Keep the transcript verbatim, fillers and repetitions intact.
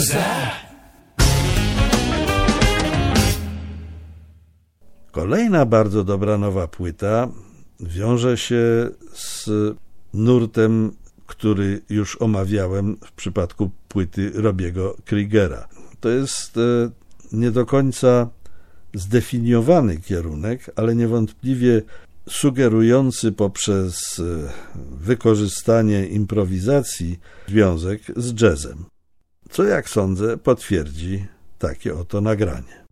was that? Kolejna bardzo dobra nowa płyta wiąże się z nurtem, który już omawiałem w przypadku płyty Robiego Krigera. To jest e, nie do końca zdefiniowany kierunek, ale niewątpliwie sugerujący poprzez e, wykorzystanie improwizacji związek z jazzem, co jak sądzę potwierdzi takie oto nagranie.